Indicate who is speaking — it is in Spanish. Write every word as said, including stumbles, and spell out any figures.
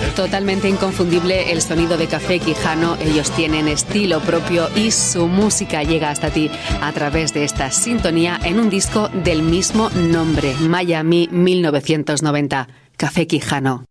Speaker 1: Totalmente inconfundible el sonido de Café Quijano. Ellos tienen estilo propio y su música llega hasta ti a través de esta sintonía en un disco del mismo nombre, Miami mil novecientos noventa. Café Quijano.